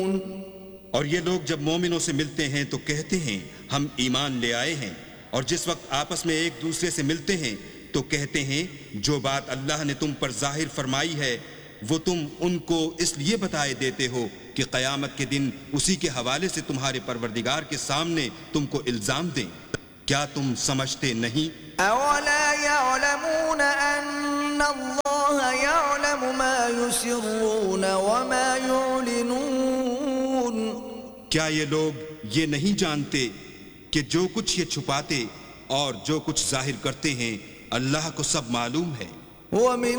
और ये लोग जब मोमिनों से मिलते हैं तो कहते हैं हम ईमान ले आए हैं, और जिस वक्त आपस में एक दूसरे से मिलते हैं तो कहते हैं जो बात अल्लाह ने तुम पर जाहिर फरमाई है वो तुम उनको इसलिए बताए देते हो कि क़यामत के दिन उसी के हवाले से तुम्हारे परवरदिगार के सामने तुमको इल्जाम दें। क्या तुम समझते नहीं? अवला यअलमून अन्नल्लाह यअलमु मा युसिर्रून व मा युलिनून। क्या ये लोग ये नहीं जानते कि जो कुछ ये छुपाते और जो कुछ जाहिर करते हैं अल्लाह को सब मालूम है।